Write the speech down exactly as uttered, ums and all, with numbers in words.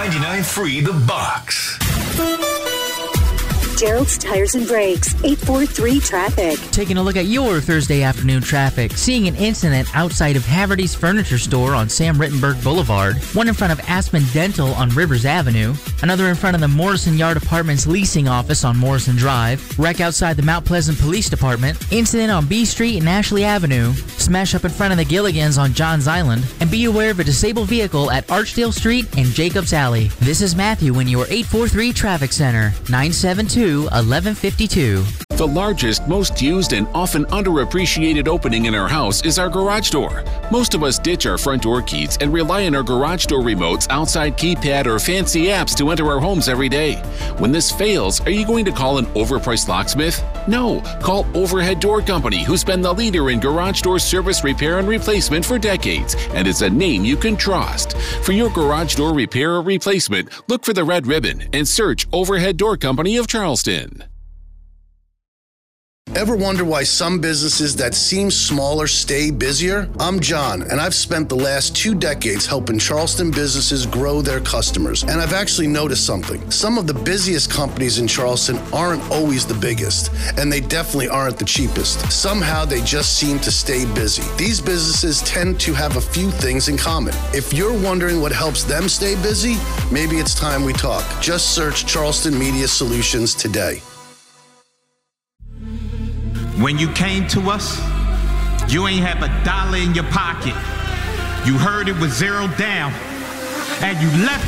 ninety-nine point three The Box. Gerald's Tires and Brakes, eight four three traffic. Taking a look at your Thursday afternoon traffic. Seeing an incident outside of Haverty's Furniture Store on Sam Rittenberg Boulevard. One in front of Aspen Dental on Rivers Avenue. Another in front of the Morrison Yard Apartments leasing office on Morrison Drive. Wreck outside the Mount Pleasant Police Department. Incident on B Street and Ashley Avenue. Smash up in front of the Gilligans on Johns Island. And be aware of a disabled vehicle at Archdale Street and Jacobs Alley. This is Matthew in your eight four three Traffic Center. nine seven two, eleven fifty-two. The largest, most used, and often underappreciated opening in our house is our garage door. Most of us ditch our front door keys and rely on our garage door remotes, outside keypad, or fancy apps to enter our homes every day. When this fails, are you going to call an overpriced locksmith? No, call Overhead Door Company, who's been the leader in garage door service, repair, and replacement for decades, and is a name you can trust. For your garage door repair or replacement, look for the red ribbon and search Overhead Door Company of Charleston. Ever wonder why some businesses that seem smaller stay busier? I'm John, and I've spent the last two decades helping Charleston businesses grow their customers. And I've actually noticed something. Some of the busiest companies in Charleston aren't always the biggest, and they definitely aren't the cheapest. Somehow they just seem to stay busy. These businesses tend to have a few things in common. If you're wondering what helps them stay busy, maybe it's time we talk. Just search Charleston Media Solutions today. When you came to us, you ain't have a dollar in your pocket. You heard it was zero down, and you left